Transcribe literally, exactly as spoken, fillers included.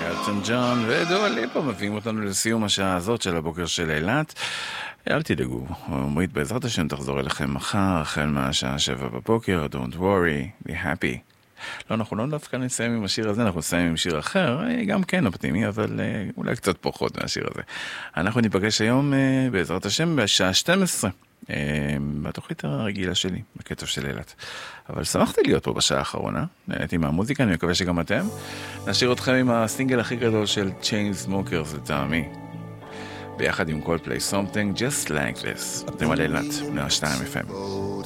אלטון ג'ון ודואה ליפה מביאים אותנו לסיום השעה הזאת של הבוקר של אילת. אל תדאגו, עומרית בעזרת השם תחזור אליכם מחר החל מהשעה שבע בבוקר. Don't worry, be happy. לא, אנחנו לא דווקא נסיים עם השיר הזה, אנחנו נסיים עם שיר אחר, גם כן אופטימי, אבל אולי קצת פחות מהשיר הזה. אנחנו ניפגש היום בעזרת השם בשעה שתים עשרה, בתוכנית הרגילה שלי, בקטע של אילת. אבל שמחתי להיות פה בשעה האחרונה, נהניתי מהמוזיקה, אני מקווה שגם אתם. נשאיר אתכם עם הסינגל הכי גדול של Chainsmokers לטעמי, ביחד עם Coldplay, Something Just Like This. אתם על אילת, מאה ושתיים אף אם.